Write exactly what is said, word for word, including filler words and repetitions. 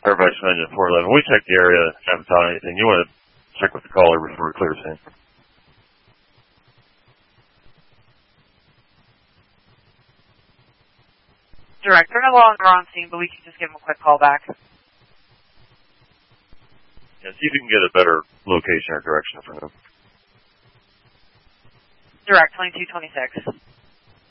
Everybody's engine four eleven. We checked the area, haven't found anything. You want to check with the caller before we clear the scene. Direct, they're no longer on scene, but we can just give them a quick call back. Yeah, see if you can get a better location or direction from them. Direct, twenty-two twenty-six.